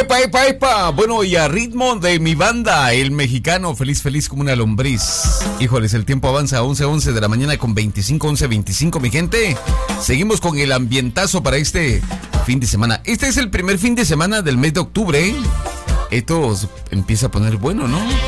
Epa, epa, epa. Bueno, y a ritmo de mi banda, el mexicano, feliz, feliz como una lombriz. Híjoles, el tiempo avanza a 11:11 de la mañana con 25, 11:25, mi gente. Seguimos con el ambientazo para este fin de semana. Este es el primer fin de semana del mes de octubre. Esto empieza a poner bueno, ¿no?